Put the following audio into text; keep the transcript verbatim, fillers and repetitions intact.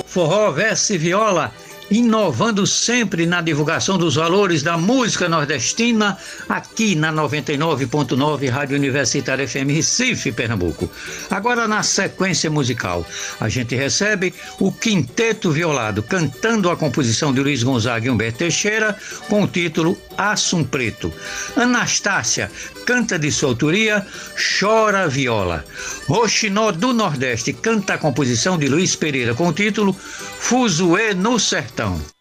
Forró, verso e viola, inovando sempre na divulgação dos valores da música nordestina, aqui na noventa e nove ponto nove Rádio Universitária F M Recife, Pernambuco. Agora, na sequência musical, a gente recebe o Quinteto Violado, cantando a composição de Luiz Gonzaga e Humberto Teixeira, com o título Assum Preto. Anastácia canta de sua autoria Chora Viola. Roxinó do Nordeste canta a composição de Luiz Pereira, com o título Fuzuê no Sertão.